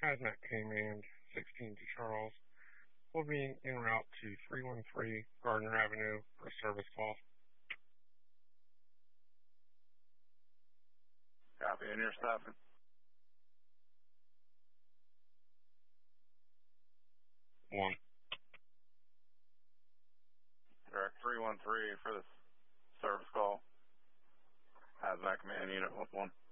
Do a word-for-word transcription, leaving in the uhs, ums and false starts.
Hazmat Command sixteen to Charles. We'll be en route to three one three Gardner Avenue for a service call. Copy, and you're stopping. One. Direct three one three for this service call. Hazmat Command Unit one one.